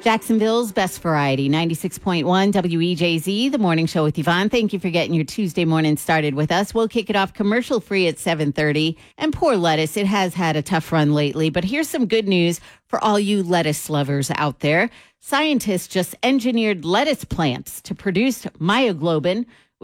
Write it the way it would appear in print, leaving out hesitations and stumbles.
Jacksonville's best variety, 96.1 WEJZ, the morning show with Yvonne. Thank you for getting your Tuesday morning started with us. We'll kick it off commercial free at 7:30. And poor lettuce, it has had a tough run lately, but here's some good news for all you lettuce lovers out there. Scientists just engineered lettuce plants to produce myoglobin,